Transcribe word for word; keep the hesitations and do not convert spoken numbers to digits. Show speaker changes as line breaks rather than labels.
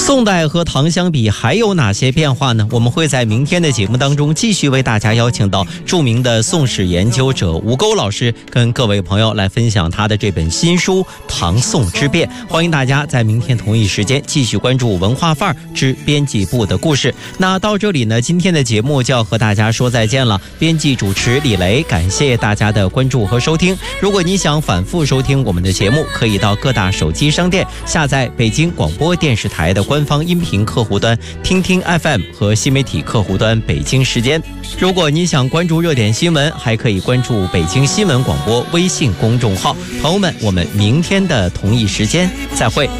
宋代和唐相比还有哪些变化呢？我们会在明天的节目当中继续为大家邀请到著名的宋史研究者吴钩老师，跟各位朋友来分享他的这本新书《唐宋之变》。欢迎大家在明天同一时间继续关注文化范儿之编辑部的故事。那到这里呢，今天的节目就要和大家说再见了。编辑主持李雷，感谢大家的关注和收听。如果你想反复收听我们的节目，可以到各大手机商店下载北京广播电视台的官方音频客户端听听 F M 和新媒体客户端北京时间。如果你想关注热点新闻，还可以关注北京新闻广播微信公众号。朋友们，我们明天的同一时间再会。